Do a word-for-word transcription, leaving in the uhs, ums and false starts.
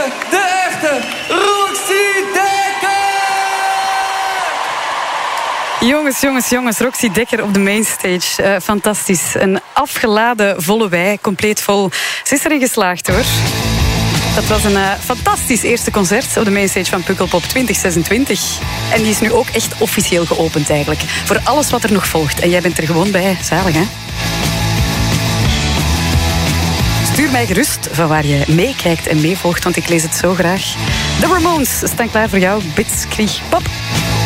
de echte Roxy Dekker! Jongens, jongens, jongens. Roxy Dekker op de mainstage. Uh, fantastisch. Een afgeladen volle wei, compleet vol. Ze is erin geslaagd, hoor. Dat was een uh, fantastisch eerste concert op de mainstage van Pukkelpop twintig zesentwintig. En die is nu ook echt officieel geopend eigenlijk. Voor alles wat er nog volgt. En jij bent er gewoon bij. Zalig, hè? Stuur mij gerust van waar je meekijkt en meevolgt, want ik lees het zo graag. De Ramones staan klaar voor jou. Blitzkrieg Pop.